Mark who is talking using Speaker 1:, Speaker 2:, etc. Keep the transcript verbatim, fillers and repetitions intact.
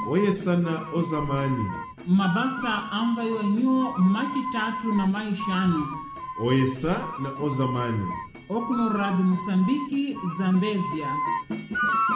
Speaker 1: oye sana o zamani.
Speaker 2: Mabasa ambayo nyu maki tatu na maishano.
Speaker 1: Oye sa na o zamani.
Speaker 2: Okuno Radio Mosambiki, Zambezia.